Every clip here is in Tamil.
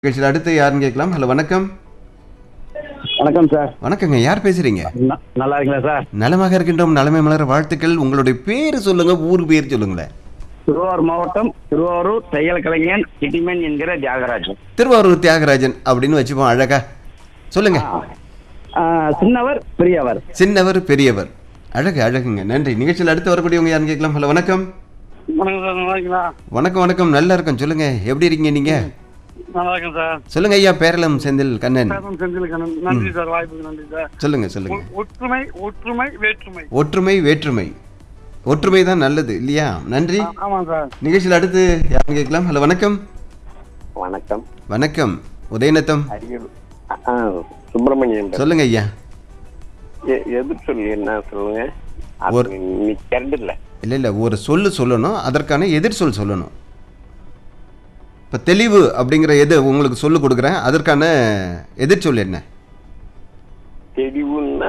நிகழ்ச்சியில் அடுத்து யாருன்னு கேட்கலாம். ஹலோ வணக்கம். வணக்கம் சார். வணக்கங்க. யார் பேசுறீங்க? நல்லா இருக்கீங்களா சார்? நலமாக இருக்கின்றோம். நலமை மலர வாழ்த்துக்கள். உங்களுடைய பேர் சொல்லுங்க, ஊர் பேர் சொல்லுங்களேன். திருவாரூர் மாவட்டம் திருவாரூர் தையல் கலைஞன் இட்டிமன் என்கிற தியாகராஜன். திருவாரூர் தியாகராஜன் அப்படின்னு வச்சுப்போம். அழகா சொல்லுங்க. சின்னவர் பெரியவர். சின்னவர் பெரியவர். அழகு அழகுங்க. நன்றி. நிகழ்ச்சியில் அடுத்து வரக்கூடியவங்க யாருன்னு கேட்கலாம். ஹலோ வணக்கம். வணக்கம் வணக்கம். நல்லா இருக்கும். சொல்லுங்க, எப்படி இருக்கீங்க நீங்க? நல்லா இருக்கேன் சார். சொல்லுங்க ஐயா. பேரளம் செந்தில் கண்ணன். செந்தில் கண்ணன். நன்றி சார், வாய்ப்புக்கு நன்றி சார். சொல்லுங்க சொல்லுங்க. ஒற்றுமை ஒற்றுமை வேற்றுமை. ஒற்றுமை வேற்றுமை. ஒற்றுமை தான் நல்லது இல்லையா? நன்றி. ஆமாம் சார். நிகழ்ச்சியில் அடுத்து யாருன்னு கேட்கலாம். ஹலோ வணக்கம். வணக்கம். வணக்கம். உதயநத்தம் சுப்பிரமணியன். சொல்லுங்க ஐயா. எதிர் சொல்லி என்ன சொல்லுங்க? ஒரு- நீ கரண்ட் இல்ல. இல்லை ஒரு சொல்லு சொல்லணும், அதற்கான எதிர் சொல் சொல்லணும். இப்போ தெளிவு அப்படிங்கிற எது உங்களுக்கு சொல்லு கொடுக்குறேன், அதற்கான எதிர் சொல் என்ன? தெளிவுன்னா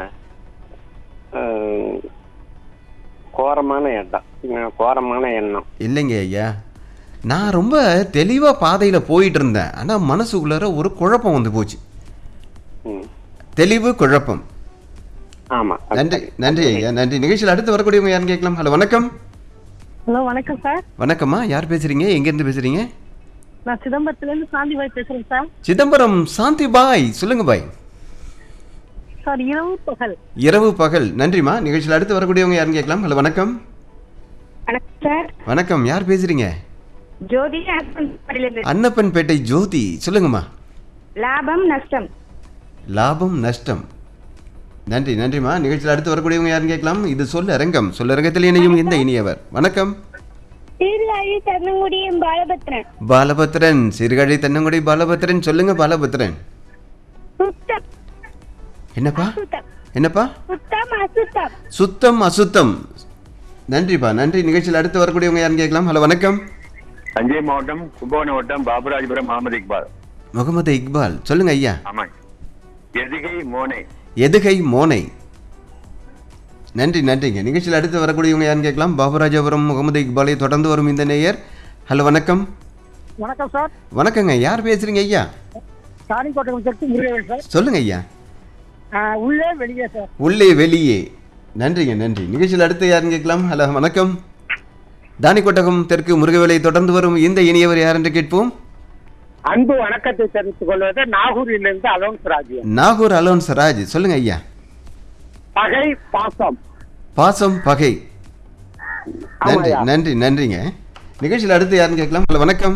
கோரமான எண்ணம். கோரமான எண்ணம் இல்லைங்க ஐயா, நான் ரொம்ப தெளிவாக பாதையில் போயிட்டு இருந்தேன், ஆனால் மனசுக்குள்ளார ஒரு குழப்பம் வந்து போச்சு. ம். தெளிவு குழப்பம். ஆமா. நன்றி நன்றி ஐயா, நன்றி. நிகழ்ச்சியில் அடுத்து வரக்கூடியவங்க யாருன்னு கேட்கலாம். ஹலோ வணக்கம். ஹலோ வணக்கம் சார். வணக்கம்மா. யார் பேசுறீங்க? எங்கேருந்து பேசுறீங்க? நான் சிதம்பரத்துலேருந்து சாந்திபாய் பேசுகிறேன் சார். சிதம்பரம் சாந்தி பாய். சொல்லுங்க பாய். சார் இரவு பகல். இரவு பகல். நன்றிம்மா. நிகழ்ச்சியில் அடுத்து வரக்கூடியவங்க யாருன்னு கேட்கலாம். ஹலோ வணக்கம். வணக்கம் சார். வணக்கம். யார் பேசுறீங்க? ஜோதி அன்னப்பன்பேட்டை ஜோதி. சொல்லுங்கம்மா. லாபம் நஷ்டம். லாபம் நஷ்டம். நன்றி நன்றிம்மா. நிகழ்ச்சியில் அடுத்து வரக்கூடியவங்க யாருன்னு கேட்கலாம். இது சொல்லரங்கம். சொல்லரங்கத்தில் இணையும் இந்த இனியவர். வணக்கம். சீர்காழி தன்னங்குடியும் பாலபத்ரன். பாலபத்ரன். சீர்காழி தன்னங்குடி பாலபத்ரன். சொல்லுங்க பாலபத்ரன். சுத்தம் என்னப்பா அசுத்தம். என்னப்பா? சுத்தம் அசுத்தம். சுத்தம் அசுத்தம். நன்றிப்பா நன்றி. நிகழ்ச்சியில் அடுத்து வரக்கூடியவங்க யாருன்னு கேட்கலாம். ஹலோ வணக்கம். தஞ்சை மாவட்டம் கும்பகோணம் வட்டம் பாபுராஜபுரம் முகமது இக்பால். முகமது இக்பால். சொல்லுங்க ஐயா. ஆமாம். எதுகை மோனை. எதுகை மோனை. நன்றி நன்றிங்க. நிகழ்ச்சியில் அடுத்து வரக்கூடியவங்க யாருன்னு கேட்கலாம். பாபுராஜபுரம் முகமது இக்பாலை தொடர்ந்து வரும் இந்த நேயர். ஹலோ வணக்கம். வணக்கம் சார். வணக்கங்க. யார் பேசுறீங்க ஐயா? சாரிக்கோட்டை தெற்கு முருகன் சார். சொல்லுங்க ஐயா. உள்ளே வெளியே சார். உள்ளே வெளியே. நன்றிங்க நன்றி. நிகழ்ச்சியில் அடுத்து யாருன்னு கேட்கலாம். ஹலோ வணக்கம். தானிக்கோட்டகம் தெற்கு முருகவேலை தொடர்ந்து வரும் இந்த இனியவர் யார் என்று கேட்போம். அன்பு வணக்கத்தை தெரிவித்துக் கொள்வது நாகூரிலிருந்து அலோன்ஸ் ராஜ். நாகூர் அலோன்ஸ் ராஜ். சொல்லுங்க ஐயா. பகை பாசம். பாசம் பகை. நன்றி ஆமாய்யா. நன்றி நன்றிங்க. நிகழ்ச்சியில் அடுத்து யாருன்னு கேட்கலாம். ஹலோ வணக்கம்.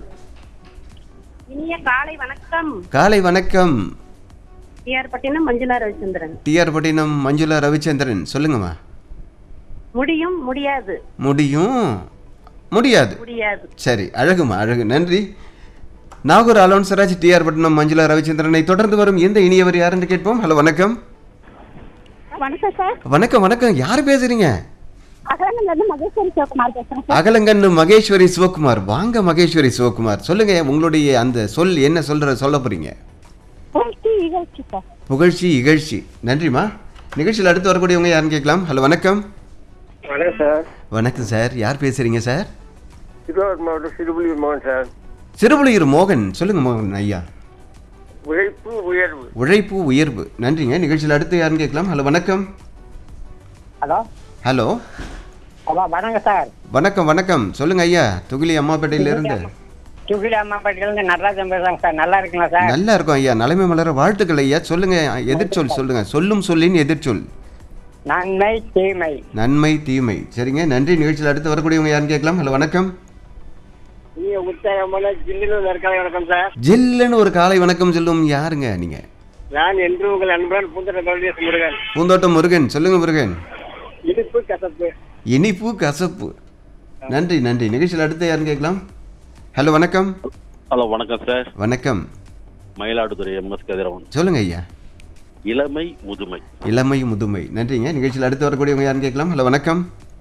இனிய காலை வணக்கம். காலை வணக்கம். டிஆர் பட்டினம் மஞ்சுளா ரவிச்சந்திரன். டிஆர் பட்டினம் மஞ்சுளா ரவிச்சந்திரன். சொல்லுங்கம்மா. முடியும் முடியாது. முடியும் முடியாது. முடியாது. சரி, அழகுமா அழகு. நன்றி. நாகூர் அலோன்சராஜ் டிஆர் பட்டினம் மஞ்சுளா ரவிச்சந்திரனை தொடர்ந்து வரும் இந்த இனியவர் யார் என்று கேட்போம். ஹலோ வணக்கம். வணக்கம் சார். வணக்கம் வணக்கம். யார் பேசுறீங்க? அகலங்கன்னு மகேஸ்வரி சிவகுமார் பேசுறேன் சார். அகலங்கன்னு மகேஸ்வரி சிவகுமார். வாங்க மகேஸ்வரி சிவகுமார். சொல்லுங்க, உங்களுடைய அந்த சொல் என்ன சொல்ல போறீங்க? புகழ்ச்சி இகழ்ச்சி சார். புகழ்ச்சி இகழ்ச்சி. நன்றிம்மா. நிகழ்ச்சியில் அடுத்து வரக்கூடியவங்க யாருன்னு கேட்கலாம். ஹலோ வணக்கம். வணக்கம் சார். வணக்கம் சார். யார் பேசுறீங்க சார்? திருவாரூர் மாவட்டம் சிறுபுலியூர் மோகன் சார். சிறுபுலியூர் மோகன். சொல்லுங்க மோகன் ஐயா. உழைப்பு உயர்வு. உழைப்பு உயர்வு. நன்றிங்க. நிகழ்ச்சியில் அடுத்து யாருன்னு கேட்கலாம். ஹலோ வணக்கம். ஹலோ ஹலோ வணக்கம் சார். வணக்கம் வணக்கம். சொல்லுங்க ஐயா. துகிலி அம்மாப்பேட்டையிலிருந்து. சுகிலி அம்மாப்பேட்டையிலிருந்து நடராஜன் பேசுறாங்க சார். நல்லா இருக்குங்களா சார்? நல்லா இருக்கும் ஐயா. நலமை மலர வாழ்த்துக்கள் ஐயா. சொல்லுங்க, எதிர்ச்சொல் சொல்லுங்க. சொல்லும் சொல்லின் எதிர்ச்சொல். நன்மை தீமை. நன்மை தீமை. சரிங்க, நன்றி. நிகழ்ச்சியில் அடுத்து வரக்கூடியவங்க யாருன்னு கேட்கலாம். ஹலோ வணக்கம். நீங்க உற்சாகமான ஜில்லுன்னு இருக்காங்க. வணக்கம் சார். ஜில்லுன்னு ஒரு காலை வணக்கம் சொல்லும் யாருங்க நீங்க? நான் என்று உங்கள் அன்புடன் பூந்தோட்ட முருகன். பூந்தோட்டம் முருகன். சொல்லுங்க முருகன். இனிப்பு கசப்பு. இனிப்பு கசப்பு. நன்றி நன்றி. நிகழ்ச்சியில் அடுத்து யாருன்னு கேட்கலாம். ஹலோ வணக்கம். ஹலோ வணக்கம் சார். வணக்கம். மயிலாடுதுறை எம்எஸ் கதிரவன். சொல்லுங்க ஐயா. இளமை முதுமை. இளமை முதுமை. நன்றிங்க. நிகழ்ச்சியில் அடுத்து வரக்கூடியவங்க யாருன்னு கேட்கலாம். ஹலோ வணக்கம்.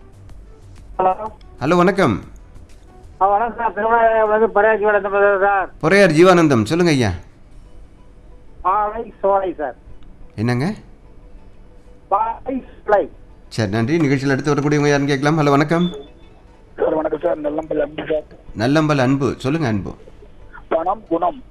ஹலோ ஹலோ வணக்கம். வணக்கம் சார். திருமணம் பரையாச்சி வளர்த்த சார். பொறையார் ஜீவானந்தம். சொல்லுங்க ஐயா. பாலை சோலை சார். என்னங்க? பாலை சோலை. சரி, நன்றி. நிகழ்ச்சியில் அடுத்து வரக்கூடியவங்க யாருன்னு கேட்கலாம். ஹலோ வணக்கம். வணக்கம் சார். நல்லம்பல் அன்பு சார். நல்லம்பல் அன்பு. சொல்லுங்க அன்பு. பணம் குணம்